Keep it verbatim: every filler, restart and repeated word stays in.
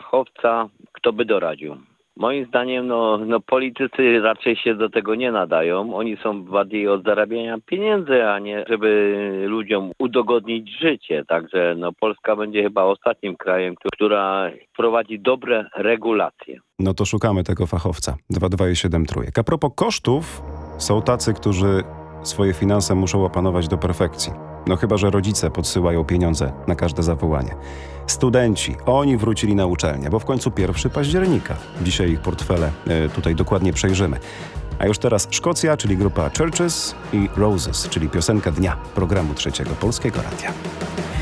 fachowca, kto by doradził. Moim zdaniem no, no politycy raczej się do tego nie nadają. Oni są bardziej od zarabiania pieniędzy, a nie żeby ludziom udogodnić życie. Także no, Polska będzie chyba ostatnim krajem, która wprowadzi dobre regulacje. No to szukamy tego fachowca. dwa dwa siedem trójek. A propos kosztów, są tacy, którzy swoje finanse muszą opanować do perfekcji. No chyba że rodzice podsyłają pieniądze na każde zawołanie. Studenci, oni wrócili na uczelnię, bo w końcu pierwszego października. Dzisiaj ich portfele y, tutaj dokładnie przejrzymy. A już teraz Szkocja, czyli grupa Churches i Roses, czyli piosenka dnia programu Trzeciego Polskiego Radia.